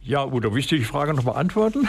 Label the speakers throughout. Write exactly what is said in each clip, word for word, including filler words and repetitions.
Speaker 1: Ja, Udo, willst du die Frage noch beantworten?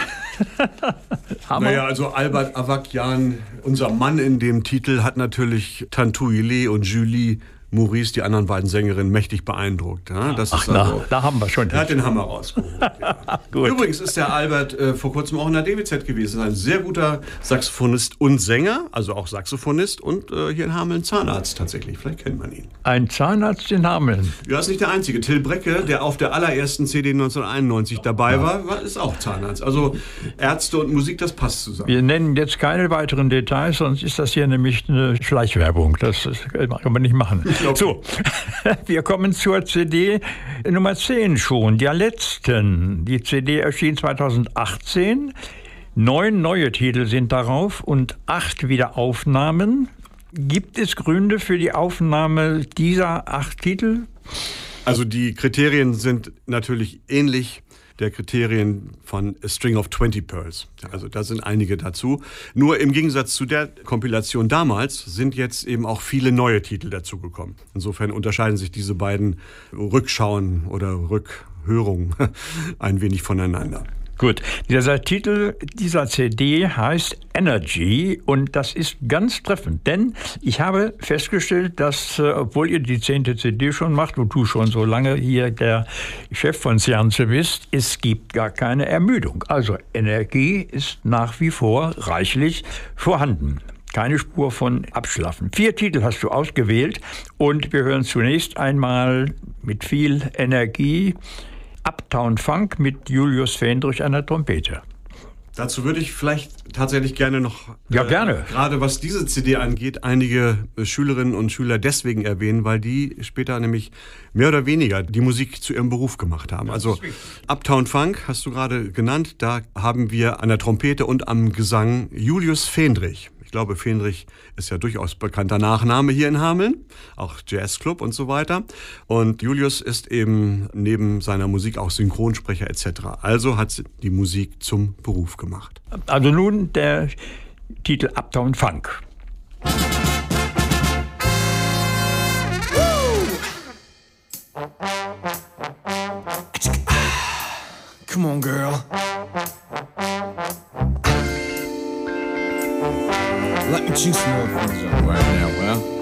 Speaker 2: Naja, also Albert Avakian, unser Mann in dem Titel, hat natürlich Tantuile und Julie Maurice, die anderen beiden Sängerinnen, mächtig beeindruckt. Ja, das
Speaker 1: Ach,
Speaker 2: ist also,
Speaker 1: na, da haben wir schon.
Speaker 2: Er hat den Hammer rausgeholt. Ja. Übrigens ist der Albert äh, vor kurzem auch in der D W Z gewesen. Ein sehr guter Saxophonist und Sänger, also auch Saxophonist und äh, hier in Hameln Zahnarzt tatsächlich. Vielleicht kennt man ihn.
Speaker 1: Ein Zahnarzt in Hameln.
Speaker 2: Ja, ist nicht der einzige. Till Brecke, der auf der allerersten C D neunzehnhunderteinundneunzig dabei war, war ist auch Zahnarzt. Also Ärzte und Musik, das passt zusammen.
Speaker 1: Wir nennen jetzt keine weiteren Details, sonst ist das hier nämlich eine Schleichwerbung. Das kann man nicht machen.
Speaker 2: Okay.
Speaker 1: So, wir kommen zur C D Nummer zehn schon, der letzten. Die C D erschien zweitausendachtzehn. Neun neue Titel sind darauf und acht Wiederaufnahmen. Gibt es Gründe für die Aufnahme dieser acht Titel?
Speaker 2: Also die Kriterien sind natürlich ähnlich der Kriterien von A String of twenty Pearls. Also da sind einige dazu. Nur im Gegensatz zu der Kompilation damals sind jetzt eben auch viele neue Titel dazugekommen. Insofern unterscheiden sich diese beiden Rückschauen oder Rückhörungen ein wenig voneinander.
Speaker 1: Gut, dieser Titel dieser C D heißt Energy und das ist ganz treffend, denn ich habe festgestellt, dass, äh, obwohl ihr die zehnte C D schon macht und du schon so lange hier der Chef von Seance bist, es gibt gar keine Ermüdung. Also Energie ist nach wie vor reichlich vorhanden. Keine Spur von Abschlaffen. Vier Titel hast du ausgewählt und wir hören zunächst einmal mit viel Energie Uptown Funk mit Julius Fendrich an der Trompete.
Speaker 2: Dazu würde ich vielleicht tatsächlich gerne noch,
Speaker 1: ja, gerne.
Speaker 2: Äh, gerade was diese C D angeht, einige Schülerinnen und Schüler deswegen erwähnen, weil die später nämlich mehr oder weniger die Musik zu ihrem Beruf gemacht haben. Also Uptown Funk hast du gerade genannt, da haben wir an der Trompete und am Gesang Julius Fendrich. Ich glaube, Fendrich ist ja durchaus bekannter Nachname hier in Hameln, auch Jazzclub und so weiter. Und Julius ist eben neben seiner Musik auch Synchronsprecher et cetera. Also hat die Musik zum Beruf gemacht.
Speaker 1: Also nun der Titel Uptown Funk.
Speaker 3: Come on, girl. Let me juice more things up right now, well.